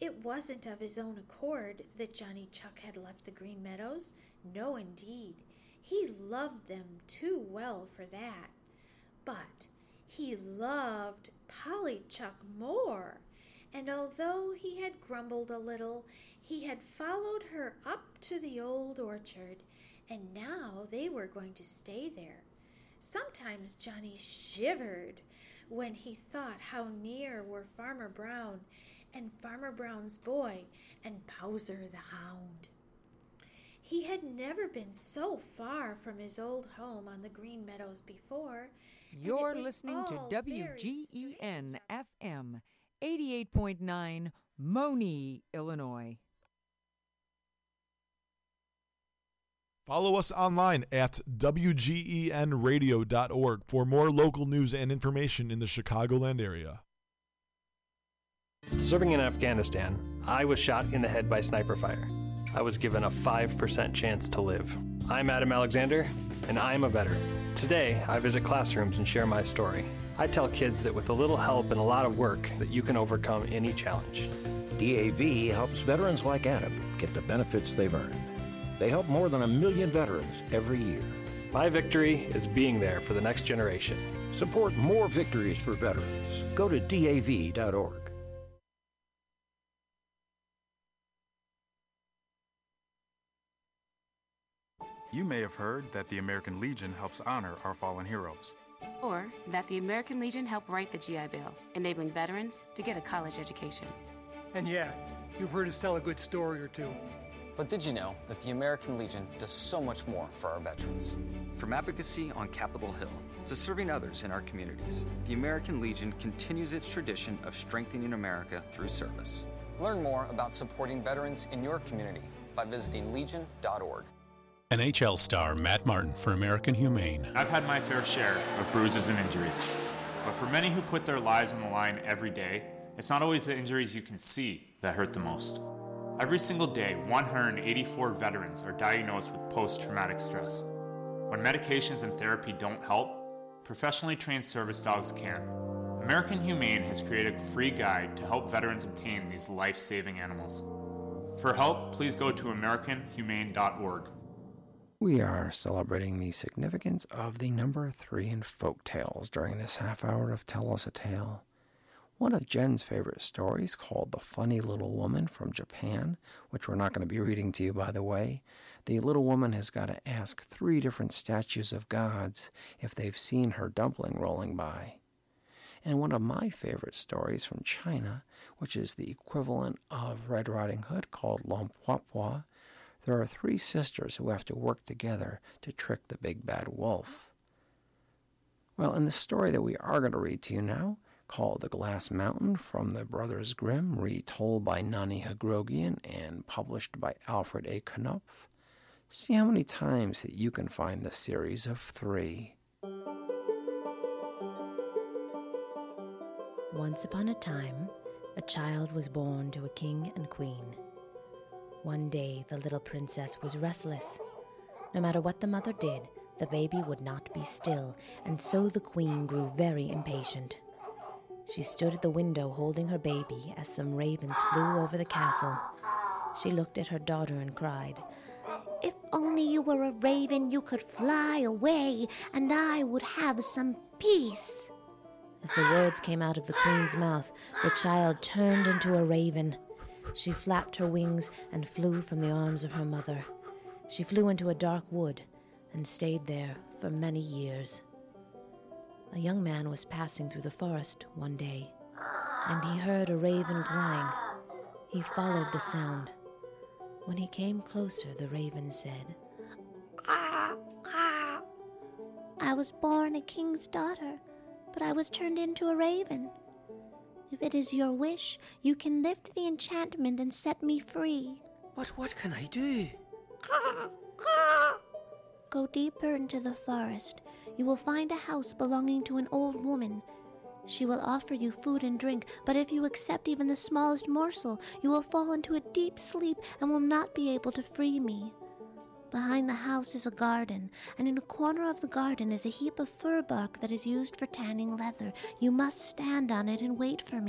It wasn't of his own accord that Johnny Chuck had left the Green Meadows. No, indeed. He loved them too well for that. But he loved Polly Chuck more, and although he had grumbled a little, he had followed her up to the old orchard, and now they were going to stay there. Sometimes Johnny shivered when he thought how near were Farmer Brown and Farmer Brown's boy and Bowser the Hound. He had never been so far from his old home on the Green Meadows before. You're listening to WGEN FM 88.9 Moni, Illinois. Follow us online at WGENradio.org for more local news and information in the Chicagoland area. Serving in Afghanistan, I was shot in the head by sniper fire. I was given a 5% chance to live. I'm Adam Alexander, and I'm a veteran. Today, I visit classrooms and share my story. I tell kids that with a little help and a lot of work, that you can overcome any challenge. DAV helps veterans like Adam get the benefits they've earned. They help more than 1 million veterans every year. My victory is being there for the next generation. Support more victories for veterans. Go to DAV.org. You may have heard that the American Legion helps honor our fallen heroes. Or that the American Legion helped write the GI Bill, enabling veterans to get a college education. And yeah, you've heard us tell a good story or two. But did you know that the American Legion does so much more for our veterans? From advocacy on Capitol Hill to serving others in our communities, the American Legion continues its tradition of strengthening America through service. Learn more about supporting veterans in your community by visiting legion.org. NHL star Matt Martin for American Humane. I've had my fair share of bruises and injuries. But for many who put their lives on the line every day, it's not always the injuries you can see that hurt the most. Every single day, 184 veterans are diagnosed with post-traumatic stress. When medications and therapy don't help, professionally trained service dogs can. American Humane has created a free guide to help veterans obtain these life-saving animals. For help, please go to AmericanHumane.org. We are celebrating the significance of the number 3 in folk tales during this half hour of Tell Us a Tale. One of Jen's favorite stories, called The Funny Little Woman from Japan, which we're not going to be reading to you, by the way, the little woman has got to ask 3 different statues of gods if they've seen her dumpling rolling by. And one of my favorite stories from China, which is the equivalent of Red Riding Hood, called Lompuapua, there are 3 sisters who have to work together to trick the big bad wolf. Well, in the story that we are going to read to you now, called The Glass Mountain from the Brothers Grimm, retold by Nani Hagrogian and published by Alfred A. Knopf, see how many times that you can find the series of 3. Once upon a time, a child was born to a king and queen. One day, the little princess was restless. No matter what the mother did, the baby would not be still, and so the queen grew very impatient. She stood at the window holding her baby as some ravens flew over the castle. She looked at her daughter and cried, "If only you were a raven, you could fly away, and I would have some peace." As the words came out of the queen's mouth, the child turned into a raven. She flapped her wings and flew from the arms of her mother. She flew into a dark wood and stayed there for many years. A young man was passing through the forest one day, and he heard a raven crying. He followed the sound. When he came closer, the raven said, "Ah, ah. I was born a king's daughter, but I was turned into a raven. If it is your wish, you can lift the enchantment and set me free." "But what can I do?" "Go deeper into the forest. You will find a house belonging to an old woman. She will offer you food and drink, but if you accept even the smallest morsel, you will fall into a deep sleep and will not be able to free me. Behind the house is a garden, and in a corner of the garden is a heap of fir bark that is used for tanning leather. You must stand on it and wait for me.